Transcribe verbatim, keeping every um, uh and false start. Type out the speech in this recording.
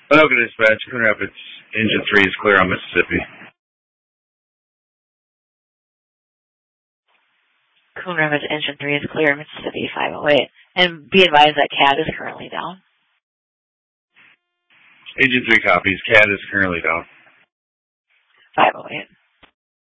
Anoka Dispatch, Coon Rapids, Engine three is clear on Mississippi. Coon Rapids, Engine three is clear, Mississippi five oh eight. And be advised that C A D is currently down. Engine three copies, C A D is currently down. five oh eight.